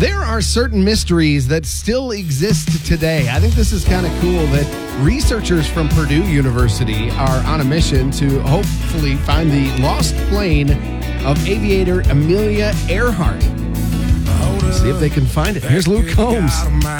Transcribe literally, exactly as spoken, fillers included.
There are certain mysteries that still exist today. I think this is kind of cool that researchers from Purdue University are on a mission to hopefully find the lost plane of aviator Amelia Earhart. See if they can find it. Here's Luke Combs.